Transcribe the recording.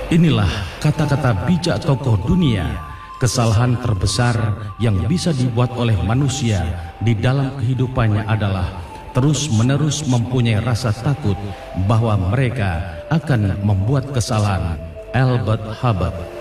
Inilah kata-kata bijak tokoh dunia. Kesalahan terbesar yang bisa dibuat oleh manusia di dalam kehidupannya adalah terus-menerus mempunyai rasa takut bahwa mereka akan membuat kesalahan. Albert Hubbard.